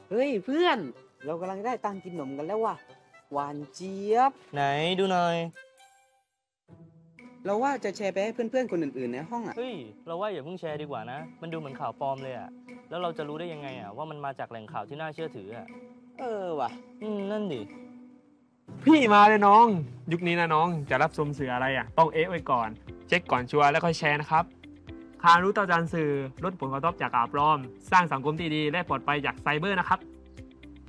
เฮ้ยเพื่อนเรากำลังได้ตังค์กินขนมกันแล้วว่ะหวานเจี๊ยบไหนดูหน่อยเราว่าจะแชร์ไปให้เพื่อนๆคนอื่นๆในห้องอ่ะเฮ้ยเราว่าอย่าเพิ่งแชร์ดีกว่านะมันดูเหมือนข่าวปลอมเลยอะแล้วเราจะรู้ได้ยังไงอะว่ามันมาจากแหล่งข่าวที่น่าเชื่อถืออะเออว่ะนั่นดิพี่มาเลยน้องยุคนี้นะน้องจะรับชมสื่ออะไรอ่ะต้องไว้ก่อนเช็คก่อนชัวร์แล้วค่อยแชร์นะครับความรู้ต่อการสื่อลดผลกระทบจากข่าวปลอมสร้างสังคมที่ดีและปลอดภัยจากไซเบอร์นะครับ